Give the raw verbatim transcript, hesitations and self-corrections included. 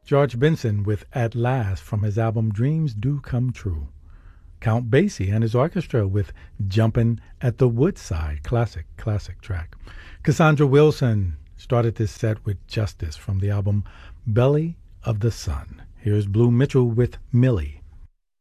George Benson with At Last from his album Dreams Do Come True. Count Basie and his orchestra with Jumpin' at the Woodside, classic, classic track. Cassandra Wilson started this set with Justice from the album Belly of the Sun. Here's Blue Mitchell with Millie.